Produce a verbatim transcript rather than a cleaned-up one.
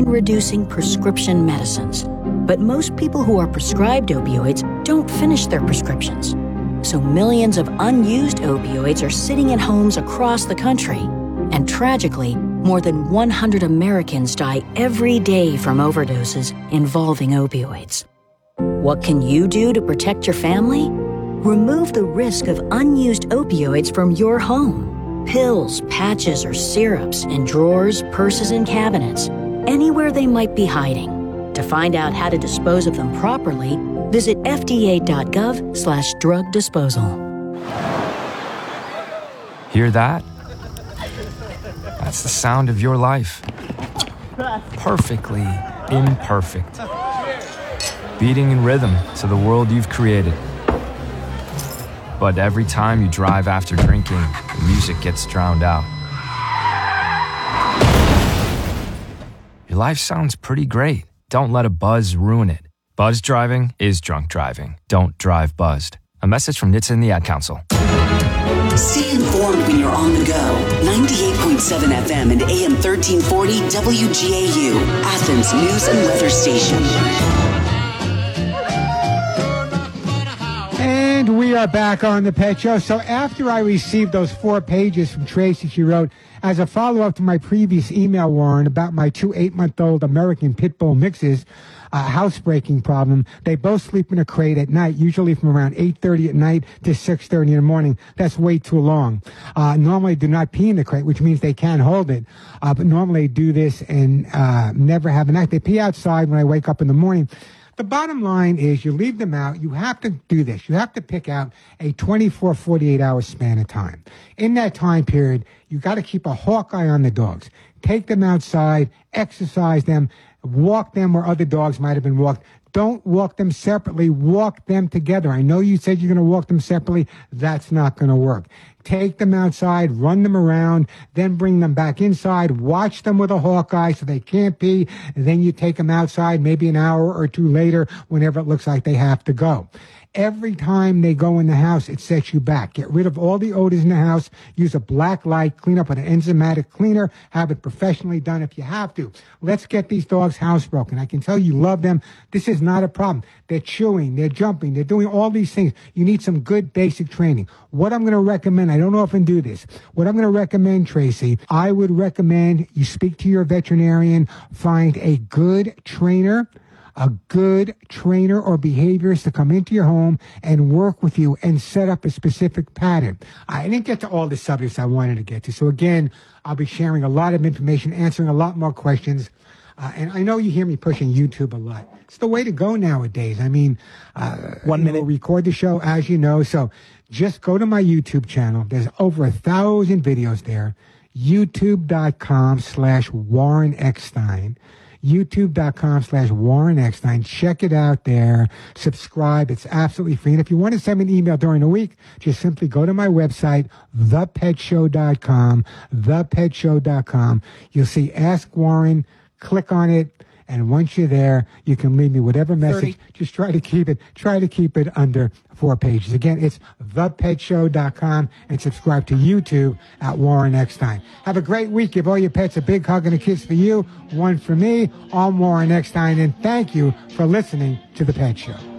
pain-reducing prescription medicines. But most people who are prescribed opioids don't finish their prescriptions. So millions of unused opioids are sitting in homes across the country. And tragically, more than one hundred Americans die every day from overdoses involving opioids. What can you do to protect your family? Remove the risk of unused opioids from your home. Pills, patches, or syrups in drawers, purses, and cabinets, anywhere they might be hiding. To find out how to dispose of them properly, visit F D A dot gov slash drug disposal. Hear that? That's the sound of your life. Perfectly imperfect. Beating in rhythm to the world you've created. But every time you drive after drinking, the music gets drowned out. Your life sounds pretty great. Don't let a buzz ruin it. Buzz driving is drunk driving. Don't drive buzzed. A message from N H T S A and the Ad Council. Stay informed when you're on the go. ninety-eight point seven F M and A M thirteen forty W G A U, Athens News and Weather Station. And we are back on the Pet Show. So after I received those four pages from Tracy, she wrote, as a follow-up to my previous email, Warren, about my two eight-month-old American Pit Bull mixes, uh, housebreaking problem. They both sleep in a crate at night, usually from around eight thirty at night to six thirty in the morning. That's way too long. Uh, normally do not pee in the crate, which means they can't hold it. Uh, but normally do this and uh, never have a night. They pee outside when I wake up in the morning. The bottom line is you leave them out. You have to do this. You have to pick out a twenty-four, forty-eight hour span of time. In that time period, you got to keep a hawk eye on the dogs. Take them outside, exercise them, walk them where other dogs might have been walked. Don't walk them separately. Walk them together. I know you said you're going to walk them separately. That's not going to work. Take them outside, run them around, then bring them back inside, watch them with a hawk eye so they can't pee, and then you take them outside maybe an hour or two later whenever it looks like they have to go. Every time they go in the house, it sets you back. Get rid of all the odors in the house. Use a black light. Clean up with an enzymatic cleaner. Have it professionally done if you have to. Let's get these dogs housebroken. I can tell you love them. This is not a problem. They're chewing. They're jumping. They're doing all these things. You need some good basic training. What I'm going to recommend, I don't often do this. What I'm going to recommend, Tracy, I would recommend you speak to your veterinarian, find a good trainer, a good trainer or behaviorist to come into your home and work with you and set up a specific pattern. I didn't get to all the subjects I wanted to get to. So again, I'll be sharing a lot of information, answering a lot more questions. Uh, and I know you hear me pushing YouTube a lot. It's the way to go nowadays. I mean, uh, one minute, record the show, as you know. So just go to my YouTube channel. There's over a thousand videos there. YouTube.com slash Warren Eckstein. YouTube.com slash Warren Eckstein. Check it out there. Subscribe. It's absolutely free. And if you want to send me an email during the week, just simply go to my website, the pet show dot com, the pet show dot com. You'll see Ask Warren. Click on it. And once you're there, you can leave me whatever message. thirty Just try to keep it, try to keep it under four pages. Again, it's the pet show dot com and subscribe to YouTube at Warren Eckstein. Have a great week. Give all your pets a big hug and a kiss for you. One for me. I'm Warren Eckstein, and thank you for listening to The Pet Show.